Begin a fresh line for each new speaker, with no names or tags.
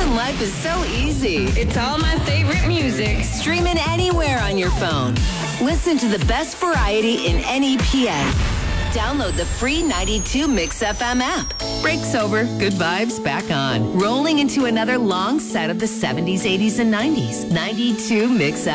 Weekend life is so easy.
It's all my favorite music.
Streaming anywhere on your phone. Listen to the best variety in any PA. Download the free 92 Mix FM app. Break's over. Good vibes back on. Rolling into another long set of the 70s, 80s, and 90s. 92 Mix FM.